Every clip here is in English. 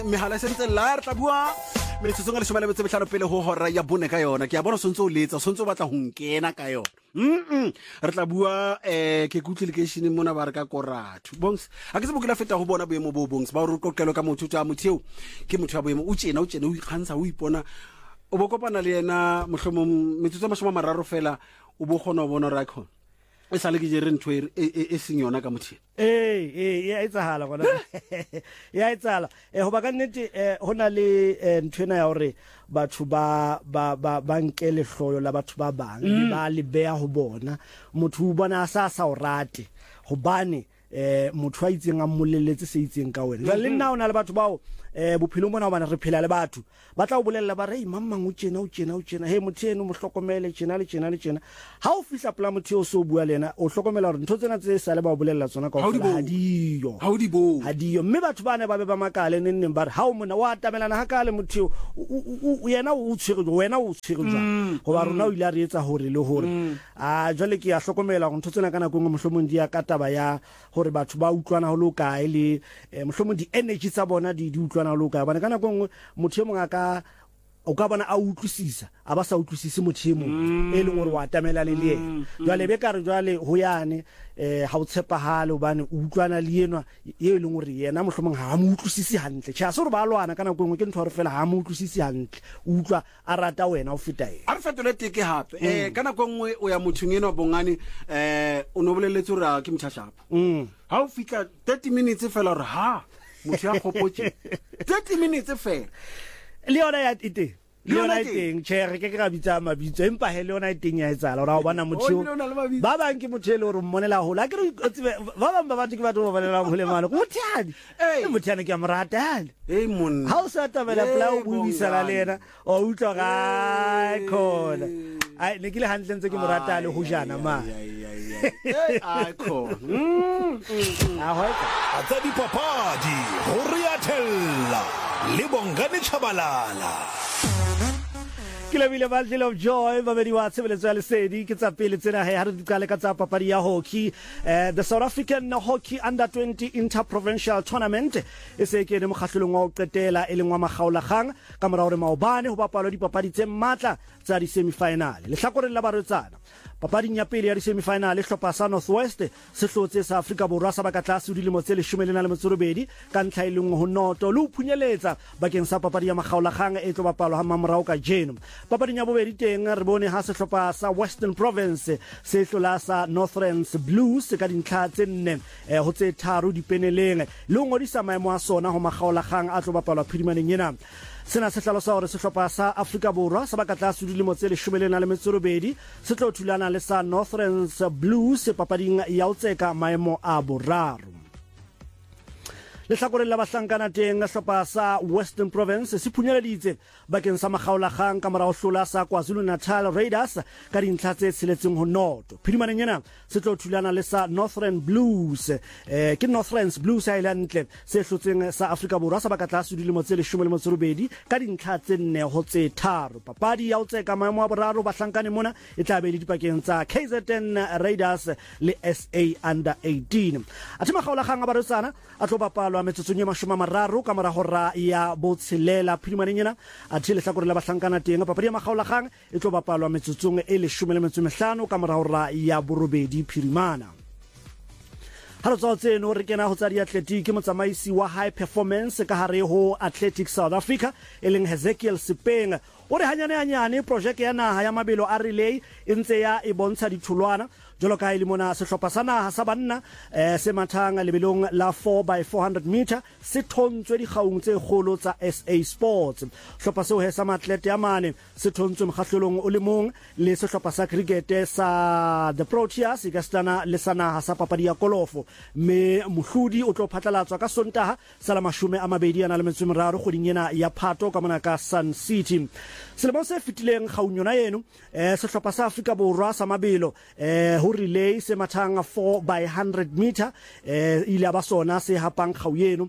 Mehala sentse la re tla bua metsotso le shomela metse betlhano pele ho hora ya bone ka yona ke a bona sontso o letsa sontso batla ho nkena ka yona re tla bua ke kutlwe location mona ba re ka Korathu bongs a ke se bokela feta ho bona boemo bo bongs ba re qoqelo ka motho tsa motheo ke motho ya boemo o tjena o ikgantsha o ipona o bokopana le yena mohlomong metsotso mashoma mararo fela o bo gona o bona ra khona e sale ke jere ntwe e seng yona ka motheo ya etsahala gona ya etsahala ho ba ka nnete hona le ntwena ya hore batho ba nkele hloyo la batho ba bang ba le beya ho bona motho o bona sa o rate hobane motho a itseng a mmoleletse se itseng ka wena le nna ona le batho bao bophelo bona ho bana re phela le batho ba tla o bolella ba re mamang o tjena he motheno mo hlokomele tjena le tjena ha o fihla pla motho o so bua le yena o hlokomela hore ntho tsena tse sa le ba o bolella tsona ka ho hadiyo mme batho bana ba be ba makale nenneng ba re ha o mona wa atamelana ha ka le motho yena o tshwere wena o tshwere jwang go ba rona o ile a re etsa hore le hore jwale ke ya hlokomela go ntho tsena kana go mohlomong di ya ka taba ya hore batho ba utlwana ho lokae le mohlomong di energy tsa bona di utlwana ho lokae bana kana go motho mong o ka bona a utlwisisa a ba sa utlwisise motho mong e leng hore wa tamela le yena jwale be ka re jwale ho yane ha o tshepahale hobane o utlwana le yena e leng hore yena mohlomong ha mo utlwisisi hantle tjha se re ba lwana kana go ke ntho hore fela ha mo utlwisisi hantle o utlwa a rata wena o feta yena a re fetole teke hape kana go ngwe o ya mothong eno bongane o no boleletse hore ke mthashapa ha o fika 30 minutes fela hore ha motho ya khopotse 30 minutes fela Leona ya iteng Leona iteng tjhere ke ka bitsa mabitso empa he Leona iteng ya etsala ora o bona motho ba bang ke mothele hore mmonela ho la ke re ba bang ba batho ke batho ba banela ho le mano mothani mothani ke amratane monna ha o sa tabela pla o buisala le yena o utlwa ga khona ai ne ke le hantle ntse ke morata le ho jana ma ai khona a tsa dipapadi ho riathella le Bongani Chabalala Kilabile Battle of Joy babedi wa tshebeletso ya lesedi ke tsa pele tsena ha re dikale ka tsa papadi ya hockey the South African Hockey Under 20 Interprovincial Tournament e se ke ne mokgahlelong wa o qetela e leng wa magaolagang ka mora hore maobane ho bapalwa dipapadi tse matla tsa di semi-final le hlakoreng la baretsana papading ya pele ya di semi-final e hlopha sa Northwest se hlotse sa Afrika Borwa sa baka tlase dilemo tse 12 ka ntlha e leng ho noto le ho phunyeletsa bakeng sa papadi ya magaolagang e tlo bapalwa ha mamorao ka jeno papading ya bobedi teng re bone ha se hlopha sa Western Province se hlola sa Northlands Blues ka dintlha tse 4 ho tse 3 dipeneleng le ho ngodisa maemo a sona ho magaolagang a tlo bapalwa phirimaneng ena sena se hlalosa hore sehlopha sa Afrika Borwa sa baka tlase dilemo tse 12 se tlo thulana le sa Northlands Blues papading ya ho tseka maemo a boraro le hlakoreng la bahlankana teng sehlopha sa Western Province se phunyeleditse bakeng sa magaolagang ka mora ho hlola sa KwaZulu-Natal Raiders ka dintlha tse tsheletseng ho noto phirimaneng ena se tlo thulana le sa Northern Blues ke Northlands Blues Islandle se hlotseng sa Afrika Borwa sa baka tlase dilemo tse 12 ka dintlha tse 4 ho tse 3 papadi ya ho tseka maemo a boraro bahlankane mona e tla be le dipakeng tsa KZN Raiders le SA Under 18 athe magaolagang a baretsana a tlo bapalwa metsotso e 30 ka mora hora ya botshelela phirimaneng ena a thile hlakore la bahlankana teng papadi ya magaolagang e tlo bapalwa metsotsong e 15 ka mora hora ya borobedi phirimana ha re tswa tseno re kena ho tsa di-athletic motsamaisi wa high performance ka hare ho Athletics South Africa e leng Hezekiel Sipeng o re hanyane projeke ya naha ya mabelo a relay e ntse ya e bontsha ditholwana jolo ka ile mona sehlopha sa naha sa banna se mathang lebelong la 4x400 meter se thontswe dikgaung tse kgolo tsa SA Sports sehlopha seo he sa atlete ya mane se thontswe mokgahlelong o le mong le sehlopha sa cricket sa the Proteas ka stana le sa naha sa papadi ya kolofo me mohlodi o tlo phatlalatswa ka Sontaha sa la 2023 kgoding ena ya Phato ka mona ka Sun City selemo se fitileng kgaunyona eno sehlopha sa Afrika Borwa sa mabelo ho ho relay se mathang 4x100 meter ile ba sona se hapang kgauyeno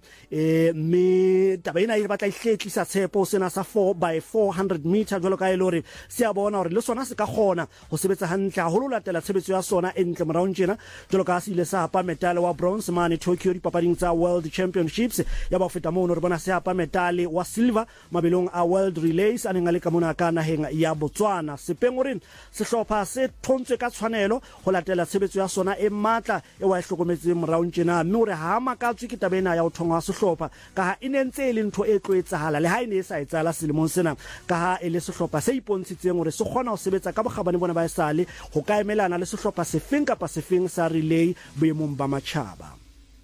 me tabena ile batla ihletlisa tshepo sena sa 4x400 meter jwalo ka elore se a bona hore le sona se ka gona go sebetsa hantle go latela tshebetso ya sona entle moraong tjena jwalo ka se ile sa hapa medal wa bronze mane Tokyo dipapading tsa World Championships ya ba feta mono re bona se hapa medal wa silver mabelong a World Relays a neng a le ka mona ka naheng ya Botswana sepengoreng sehlopha se thontswe ka tshwanelo go latela tshebetso ya sona e matla e wa hlokometseng moraong tjena mme re ha makatswe ke tabena ya ho thongwa sehlopha ka ha inentse e le ntho e tloetsahala le ha ine e sa etsala selemong sena ka ha e le sehlopha se ipontshitseng hore se kgona ho sebetsa ka bokgabane bona ba esale go ka emelana le sehlopha sefeng kapa sefeng sa relay boemong ba matjhaba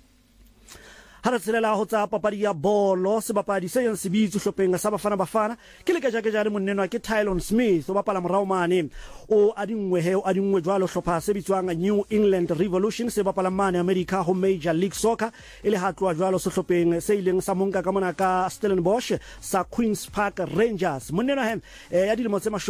ha re tselela ho tsa papadi ya bolo sebapadi se yang sebitso hlopheng sa bafana ke le ka jare monnenwa ke Tylon Smith o bapala morao mane o adingwe jwalo hlopha se bitswang New England Revolution se bapala mane America ho Major League Soccer ile ha tloa jwalo sehlopheng se ileng sa monka ka mona ka Stellenbosch sa Queen's Park Rangers monnenwa ya dilemo tse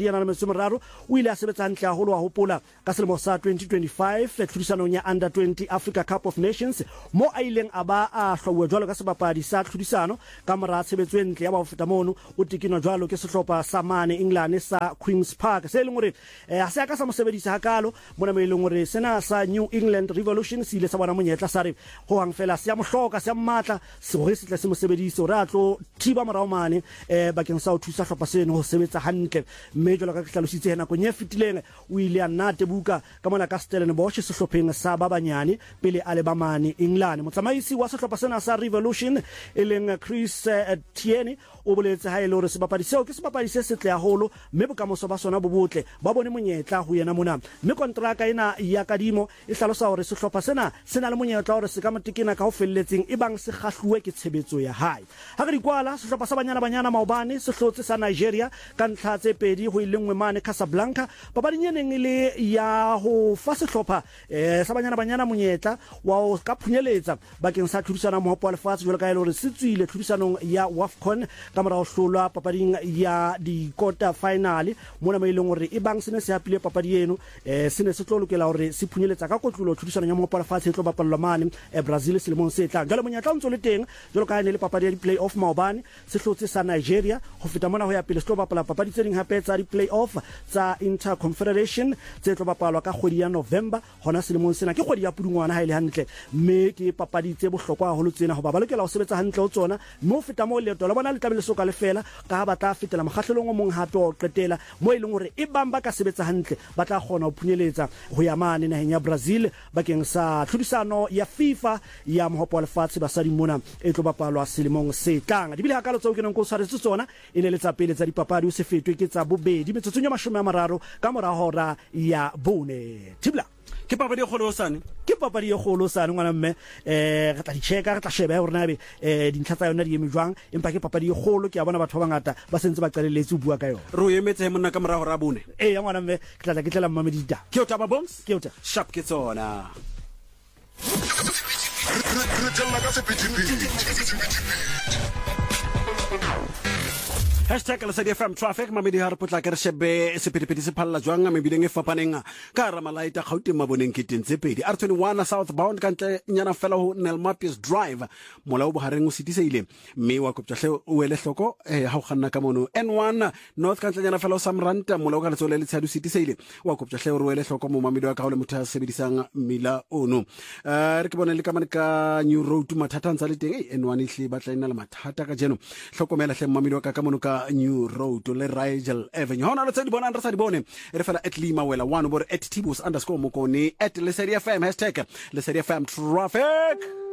23 o ile a sebetsa hantle haholo wa hopola ka selemo sa 2025 tlhodisanong ya Under 20 Africa Cup of Nations mo a ileng a hlauwe jwalo ka sebapadi sa tlhodisano ka mora tshebetso e ntle ya ba feta mono o tikino jwalo ke sehlopha sa mane England sa Queen's Park se leng hore ha se ka sa mosebedisa hakalo mona me leng hore sena sa New England Revolution se ile sa bona monyetla sa re ho hang fela se ya mohloka se ya matla se hore se tla se mosebedisi hore a tlo thiba morao mane bakeng sa ho thusa hlopha seno ho sebetsa hantle mme jwalo ka hlalositse hena go nyefitileng o ile a nate buka ka mona ka Stellenbosch sehlopheng sa ba banyane pele a le ba mane England motsamaisi wa sehlopha sena sa Revolution e leng Chris Tierney o boletse ha ile hore sebapadi seo ke sebapadi se setle haholo mme bokamoso ba sona bo botle ba bone monyetla ho yena mona mme kontraka ena ya kadimo e hlalosa hore sehlopha sena se na le monyetla hore se ka matikina ka ho felletseng e bang se kgahluwe ke tshebetso ya hae ha re dikwala sehlopha sa banyana maobane se hlotse sa Nigeria ka ntlha tse pedi ho ilengwe mane Casablanca papading eneng ile ya ho fa sehlopha sa banyana monyetla wa ho ka phunyeletsa bakeng sa tlhodisano mohopo wa lefatshe jwalo ka ile hore se tswile tlhodisanong ya WAFCON ka mora ho hlolwa papading ya di quarter final mona mo ileng hore e bang sene se hapile papadi eno sene se tlo lokela hore se phunyeletsa ka kotlulo tlhodisano ya mohopo wa lefatshe e tlo bapallwa mane Brazil selemong se tlang jalo monyetla o ntse le teng jalo ka ene le papadi ya di play-off maobane se hlotse sa Nigeria ho feta mona ho ya pele se tlo bapala papadi tse ding hape tsa di play-off tsa Interconfederation tse tlo bapalwa ka kgwedi ya November hona selemong sena ke kgwedi ya Pudungwana ha ile hantle mme ke papadi tse bohlokwa haholo tsena ho ba lokela ho sebetsa hantle ho tsona mo feta mo leeto la bona le tla soka le fela ka ha ba tla fetela makgahlelong o mong hape o qetela mo ileng hore e bang ba ka sebetsa hantle ba tla kgona ho phunyeletsa ho ya mane naheng ya Brazil bakeng sa tlhodisano ya FIFA ya mohopo wa lefatshe basadi mona e tlo bapalwa selemong se tlang di bile hakalo tseo ke neng go tshwaretse tsona e ne le tsa pele tsa dipapadi o se fetwe ke tsa bobedi metsotsong ya 30 ka mora hora ya bone tibla ke papadi e kgolo sane ke papadi e kgolo sane ngwana mme re tla di checka re tla sheba hore na be dintlha tsa yona di eme jwang empa ke papadi e kgolo ke a bona batho ba bangata ba sentse ba qalelletse ho bua ka yona ro emetse monna ka mora hora bone ya ngwana mme ke tla mmamedi da ke o taba bombs ke o ta sharp ke tsona re tella ka sephethephethe Hashtag Lesedi FM Traffic mamedi ha re potla ke re shebe sephethephethe se phalla jwang mebileng e fapaneng ka Ramalaita Gauteng maboneng ke teng tse pedi R21 southbound kantle nyana fela ho Nelmapius Drive molao bohareng o sitiseile mme wa koptsa hle o wele hloko ha o kganna ka mono N1 north kantle nyana fela o Samranta molao ka letso le letshadu sitiseile wa koptsa hle o wele hloko mo mamedi wa ka ho le motho a sebedisang mila ono re ke bona le ka mane ka New Road mathata ntsa le teng N1 hle batla ina le mathata ka jeno hlokomela hle mamedi wa ka mono ka New Road le Rigel Avenue hona le tse di bona re sa di bone re fela @limawela 1 bore @tibos_mokone @lesedi FM #lesedi FM Traffic